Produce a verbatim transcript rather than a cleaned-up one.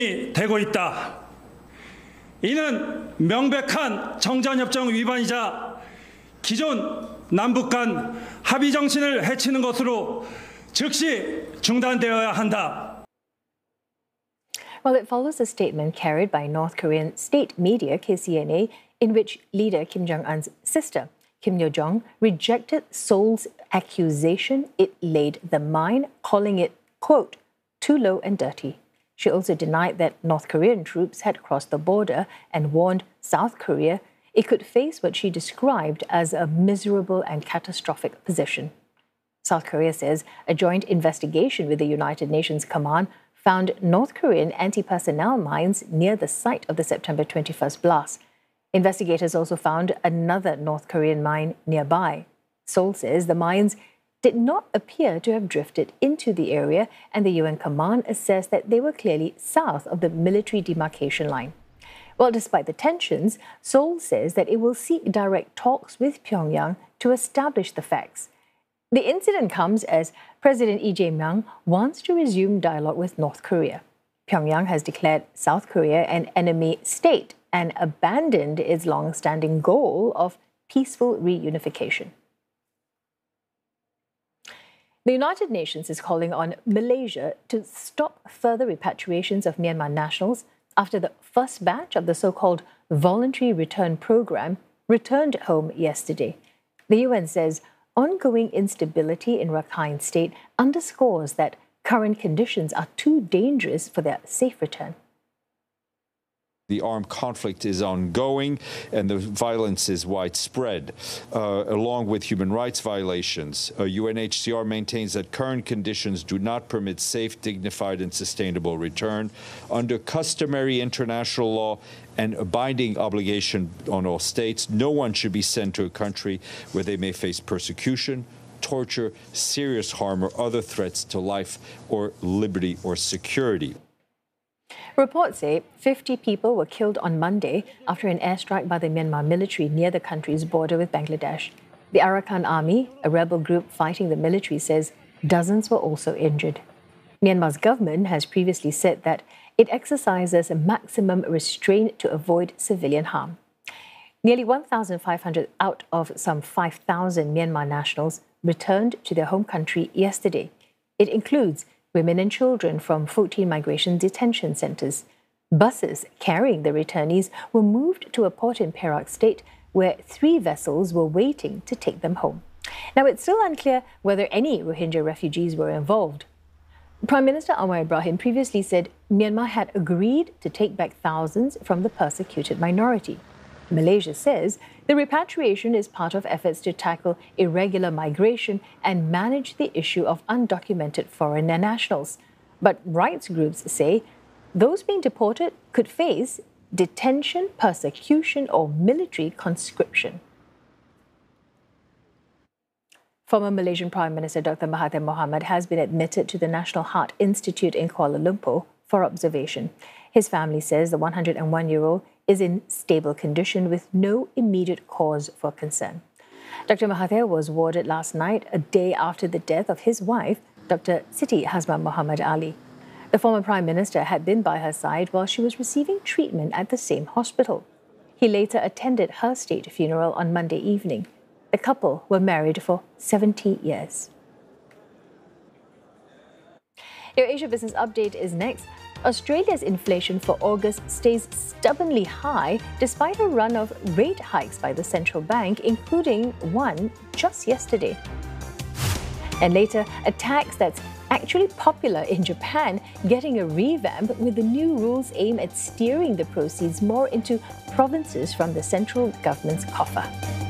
되고 있다. 이는 명백한 정전협정 위반이자 기존 남북 간 합의 정신을 해치는 것으로 즉시 중단되어야 한다. Well, it follows a statement carried by North Korean state media K C N A in which leader Kim Jong-un's sister, Kim Yo-jong, rejected Seoul's accusation it laid the mine, calling it, quote, too low and dirty. She also denied that North Korean troops had crossed the border and warned South Korea it could face what she described as a miserable and catastrophic position. South Korea says a joint investigation with the United Nations Command found North Korean anti-personnel mines near the site of the September twenty-first blast. Investigators also found another North Korean mine nearby. Seoul says the mines did not appear to have drifted into the area, and the U N command assessed that they were clearly south of the military demarcation line. Well, despite the tensions, Seoul says that it will seek direct talks with Pyongyang to establish the facts. The incident comes as President Lee Jae-myung wants to resume dialogue with North Korea. Pyongyang has declared South Korea an enemy state and abandoned its long-standing goal of peaceful reunification. The United Nations is calling on Malaysia to stop further repatriations of Myanmar nationals after the first batch of the so-called voluntary return program returned home yesterday. The U N says ongoing instability in Rakhine State underscores that current conditions are too dangerous for their safe return. The armed conflict is ongoing and the violence is widespread, uh, along with human rights violations. Uh, U N H C R maintains that current conditions do not permit safe, dignified, and sustainable return. Under customary international law and a binding obligation on all states, no one should be sent to a country where they may face persecution, torture, serious harm, or other threats to life or liberty or security. Reports say fifty people were killed on Monday after an airstrike by the Myanmar military near the country's border with Bangladesh. The Arakan Army, a rebel group fighting the military, says dozens were also injured. Myanmar's government has previously said that it exercises maximum restraint to avoid civilian harm. Nearly one thousand five hundred out of some five thousand Myanmar nationals returned to their home country yesterday. It includes women and children from fourteen migration detention centres. Buses carrying the returnees were moved to a port in Perak State where three vessels were waiting to take them home. Now, it's still unclear whether any Rohingya refugees were involved. Prime Minister Anwar Ibrahim previously said Myanmar had agreed to take back thousands from the persecuted minority. Malaysia says the repatriation is part of efforts to tackle irregular migration and manage the issue of undocumented foreign nationals. But rights groups say those being deported could face detention, persecution, or military conscription. Former Malaysian Prime Minister Doctor Mahathir Mohamad has been admitted to the National Heart Institute in Kuala Lumpur for observation. His family says the one hundred and one-year-old is in stable condition with no immediate cause for concern. Doctor Mahathir was warded last night, a day after the death of his wife, Doctor Siti Hasmah Muhammad Ali. The former Prime Minister had been by her side while she was receiving treatment at the same hospital. He later attended her state funeral on Monday evening. The couple were married for seventy years. Your Asia Business Update is next. Australia's inflation for August stays stubbornly high despite a run of rate hikes by the central bank, including one just yesterday. And later, a tax that's actually popular in Japan getting a revamp, with the new rules aimed at steering the proceeds more into provinces from the central government's coffer.